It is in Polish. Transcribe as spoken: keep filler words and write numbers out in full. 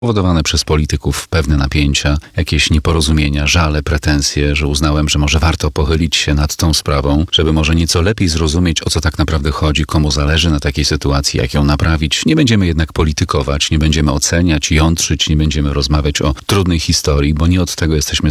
Powodowane przez polityków pewne napięcia, jakieś nieporozumienia, żale, pretensje, że uznałem, że może warto pochylić się nad tą sprawą, żeby może nieco lepiej zrozumieć, o co tak naprawdę chodzi, komu zależy na takiej sytuacji, jak ją naprawić. Nie będziemy jednak politykować, nie będziemy oceniać, jątrzyć, nie będziemy rozmawiać o trudnej historii, bo nie od tego jesteśmy